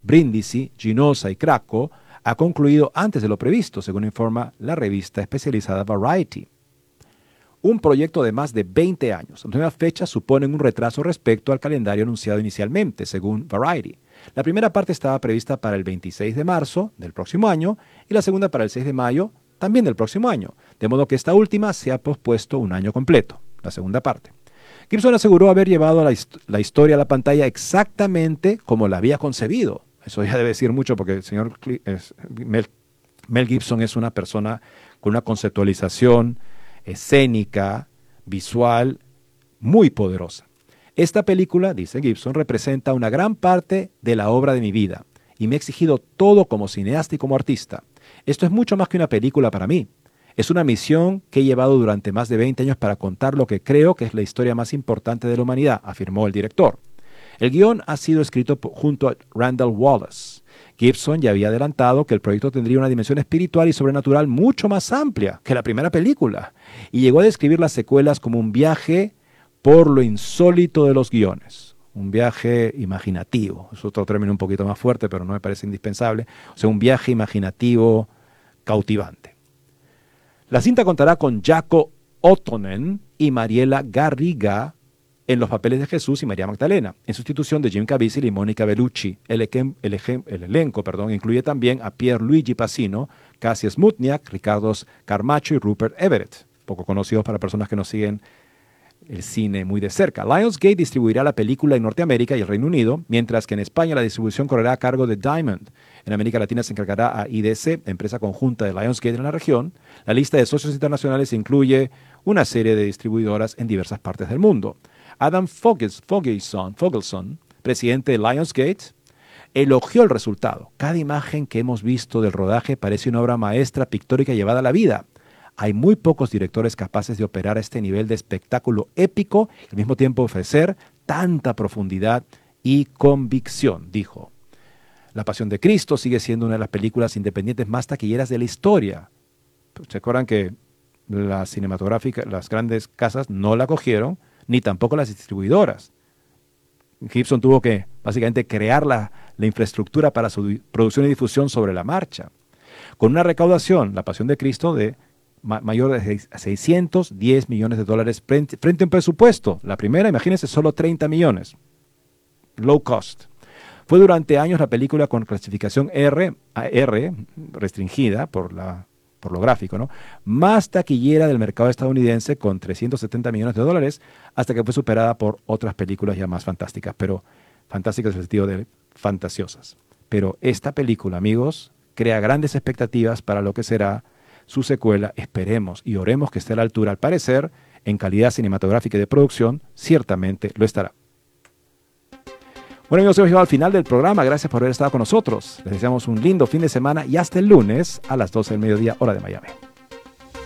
Brindisi, Ginosa y Craco, ha concluido antes de lo previsto, según informa la revista especializada Variety. Un proyecto de más de 20 años. Las nuevas fechas suponen un retraso respecto al calendario anunciado inicialmente, según Variety. La primera parte estaba prevista para el 26 de marzo del próximo año y la segunda para el 6 de mayo también del próximo año, de modo que esta última se ha pospuesto un año completo, la segunda parte. Gibson aseguró haber llevado la historia a la pantalla exactamente como la había concebido. Eso ya debe decir mucho porque el señor Mel Gibson es una persona con una conceptualización escénica, visual, muy poderosa. Esta película, dice Gibson, representa una gran parte de la obra de mi vida y me ha exigido todo como cineasta y como artista. Esto es mucho más que una película para mí. Es una misión que he llevado durante más de 20 años para contar lo que creo que es la historia más importante de la humanidad, afirmó el director. El guión ha sido escrito junto a Randall Wallace. Gibson ya había adelantado que el proyecto tendría una dimensión espiritual y sobrenatural mucho más amplia que la primera película, y llegó a describir las secuelas como un viaje por lo insólito de los guiones. Un viaje imaginativo. Es otro término un poquito más fuerte, pero no me parece indispensable. O sea, un viaje imaginativo cautivante. La cinta contará con Jaakko Ottonen y Mariela Garriga en los papeles de Jesús y María Magdalena, en sustitución de Jim Caviezel y Mónica Bellucci. El elenco incluye también a Pierluigi Pacino, Cassia Smutniak, Ricardo Carmacho y Rupert Everett, poco conocidos para personas que no siguen el cine muy de cerca. Lionsgate distribuirá la película en Norteamérica y el Reino Unido, mientras que en España la distribución correrá a cargo de Diamond. En América Latina se encargará a IDC, empresa conjunta de Lionsgate en la región. La lista de socios internacionales incluye una serie de distribuidoras en diversas partes del mundo. Adam Fogelson, presidente de Lionsgate, elogió el resultado. Cada imagen que hemos visto del rodaje parece una obra maestra pictórica llevada a la vida. Hay muy pocos directores capaces de operar a este nivel de espectáculo épico y al mismo tiempo ofrecer tanta profundidad y convicción, dijo. La Pasión de Cristo sigue siendo una de las películas independientes más taquilleras de la historia. ¿Se acuerdan que las cinematográficas, las grandes casas no la cogieron, ni tampoco las distribuidoras? Gibson tuvo que básicamente crear la infraestructura para su producción y difusión sobre la marcha. Con una recaudación, La Pasión de Cristo, de mayor de $610 millones frente a un presupuesto. La primera, imagínense, solo 30 millones. Low cost. Fue durante años la película con clasificación R restringida por lo gráfico, ¿no?, más taquillera del mercado estadounidense, con $370 millones, hasta que fue superada por otras películas ya más fantásticas, pero fantásticas en el sentido de fantasiosas. Pero esta película, amigos, crea grandes expectativas para lo que será su secuela. Esperemos y oremos que esté a la altura. Al parecer, en calidad cinematográfica y de producción, ciertamente lo estará. Bueno, amigos, hemos llegado al final del programa. Gracias por haber estado con nosotros. Les deseamos un lindo fin de semana y hasta el lunes a las 12 del mediodía, hora de Miami.